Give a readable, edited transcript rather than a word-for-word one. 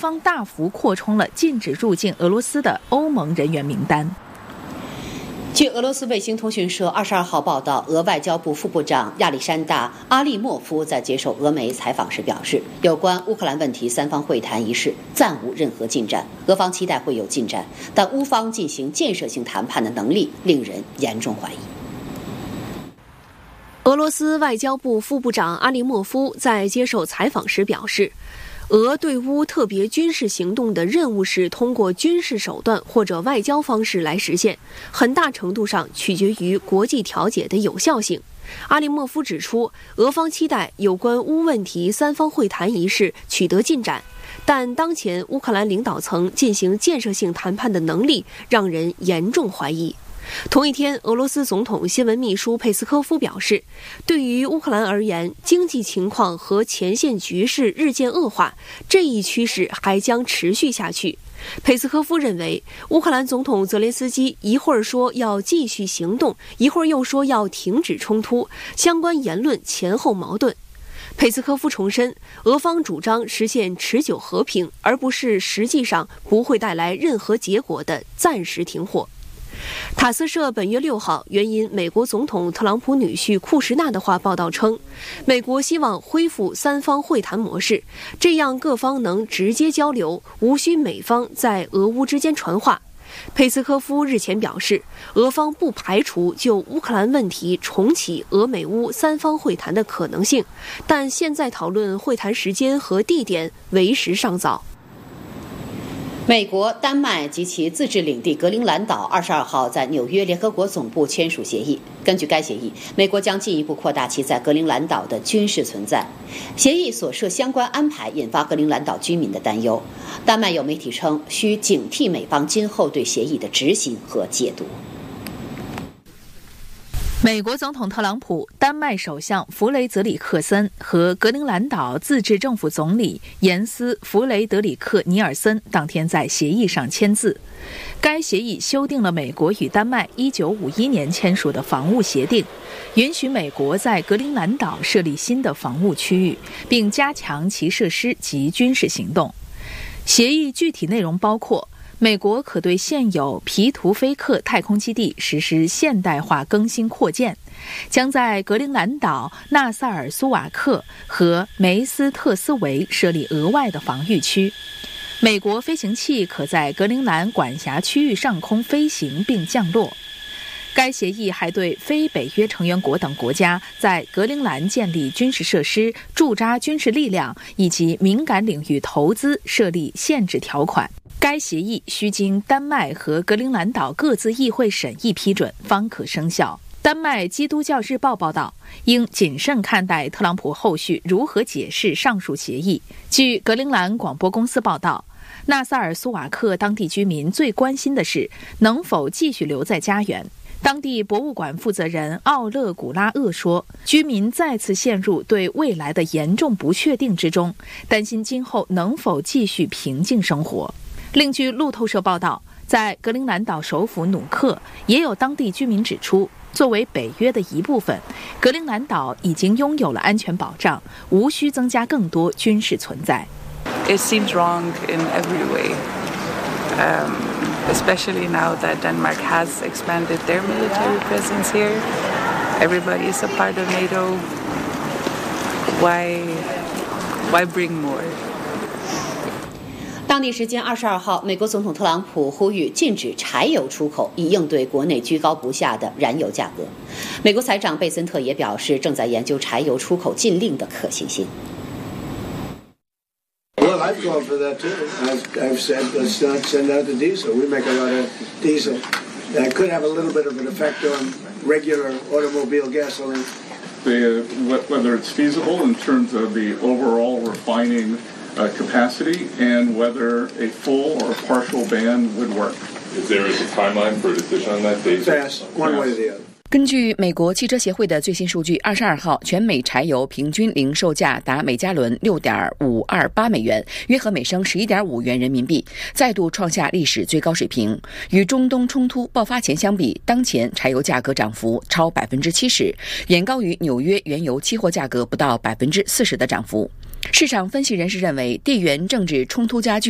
方大幅扩充了禁止入境俄罗斯的欧盟人员名单。 据俄罗斯卫星通讯社22号报道，俄外交部副部长亚历山大·阿利莫夫在接受俄媒采访时表示，有关乌克兰问题三方会谈一事暂无任何进展，俄方期待会有进展，但乌方进行建设性谈判的能力令人严重怀疑。 俄罗斯外交部副部长阿利莫夫在接受采访时表示，俄对乌特别军事行动的任务是通过军事手段或者外交方式来实现，很大程度上取决于国际调解的有效性。阿利莫夫指出，俄方期待有关乌问题三方会谈一事取得进展，但当前乌克兰领导层进行建设性谈判的能力让人严重怀疑。同一天，俄罗斯总统新闻秘书佩斯科夫表示，对于乌克兰而言，经济情况和前线局势日渐恶化，这一趋势还将持续下去。佩斯科夫认为，乌克兰总统泽连斯基一会儿说要继续行动，一会儿又说要停止冲突，相关言论前后矛盾。佩斯科夫重申，俄方主张实现持久和平，而不是实际上不会带来任何结果的暂时停火。塔斯社本月6号援引美国总统特朗普女婿库什纳的话报道称，美国希望恢复三方会谈模式，这样各方能直接交流，无需美方在俄乌之间传话。佩斯科夫日前表示，俄方不排除就乌克兰问题重启俄美乌三方会谈的可能性，但现在讨论会谈时间和地点为时尚早。 美国、丹麦及其自治领地格陵兰岛22号在纽约联合国总部签署协议。根据该协议，美国将进一步扩大其在格陵兰岛的军事存在。协议所涉相关安排引发格陵兰岛居民的担忧。丹麦有媒体称，需警惕美方今后对协议的执行和解读。 美国总统特朗普、丹麦首相弗雷泽里克森和格陵兰岛自治政府总理严斯·弗雷德里克·尼尔森当天在协议上签字。该协议修订了美国与丹麦1951年签署的防务协定，允许美国在格陵兰岛设立新的防务区域，并加强其设施及军事行动。协议具体内容包括，美国可对现有皮图菲克太空基地实施现代化更新扩建，将在格陵兰岛、纳萨尔苏瓦克和梅斯特斯维设立额外的防御区。美国飞行器可在格陵兰管辖区域上空飞行并降落。该协议还对非北约成员国等国家在格陵兰建立军事设施、驻扎军事力量以及敏感领域投资设立限制条款。该协议需经丹麦和格陵兰岛各自议会审议批准方可生效。丹麦基督教日报报道，应谨慎看待特朗普后续如何解释上述协议。据格陵兰广播公司报道，纳萨尔苏瓦克当地居民最关心的是能否继续留在家园。当地博物馆负责人奥勒古拉厄说，居民再次陷入对未来的严重不确定之中，担心今后能否继续平静生活。另据路透社报道，在格陵兰岛首府努克，也有当地居民指出，作为北约的一部分，格陵兰岛已经拥有了安全保障，无需增加更多军事存在。 It seems wrong in every way, especially now that Denmark has expanded their military presence here. Everybody is a part of NATO. Why bring more? 当地时间22号，美国总统特朗普呼吁禁止柴油出口，以应对国内居高不下的燃油价格。美国财长贝森特也表示，正在研究柴油出口禁令的可行性。 Well, I've called for that too. I've said let's not send out the diesel. We make a lot of diesel that could have a little bit of an effect on regular automobile gasoline. Whether it's feasible in terms of the overall refining capacity and whether a full or a partial ban would work. Is there a timeline for a decision on that date? Fast, one way or the other. 根据美国汽车协会的最新数据，22号全美柴油平均零售价达每加仑6.528美元，约合每升11.5元人民币，再度创下历史最高水平。与中东冲突爆发前相比，当前柴油价格涨幅超70%，远高于纽约原油期货价格不到40%的涨幅。市场分析人士认为，地缘政治冲突加剧